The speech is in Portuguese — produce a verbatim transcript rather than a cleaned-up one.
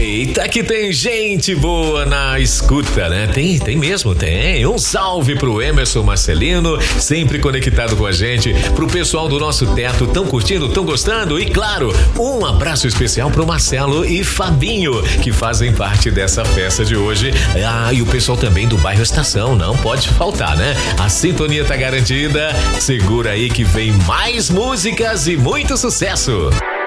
Eita, que tem gente boa na escuta, né? Tem, tem mesmo, tem. Um salve pro Emerson Marcelino, sempre conectado com a gente, pro pessoal do nosso teto, tão curtindo, tão gostando, e claro, um abraço especial pro Marcelo e Fabinho, que fazem parte dessa festa de hoje. Ah, e o pessoal também do bairro Estação, não pode faltar, né? A sintonia tá garantida, segura aí que vem mais músicas e muito sucesso.